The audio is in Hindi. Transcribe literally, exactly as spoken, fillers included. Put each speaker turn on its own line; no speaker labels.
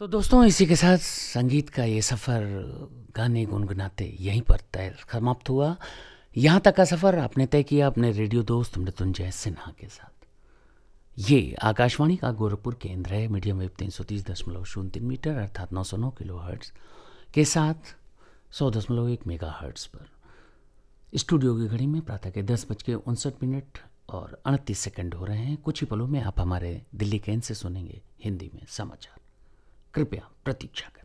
तो दोस्तों इसी के साथ संगीत का ये सफ़र गाने गुनगुनाते यहीं पर तय समाप्त हुआ। यहाँ तक का सफ़र आपने तय किया अपने रेडियो दोस्त मृत्युंजय सिन्हा के साथ। ये आकाशवाणी का गोरखपुर केंद्र है, मीडियम वेव तीन सौ तीस दशमलव शून्य तीन मीटर अर्थात नौ सौ नौ किलो हर्ट्ज़ के साथ सौ दशमलव एक मेगा हर्ट्ज़ पर। स्टूडियो की घड़ी में प्रातः के दस बज के उनसठ मिनट और उनतीस सेकंड हो रहे हैं। कुछ ही पलों में आप हमारे दिल्ली केंद्र से सुनेंगे हिंदी में समाचार। कृपया प्रतीक्षा करें।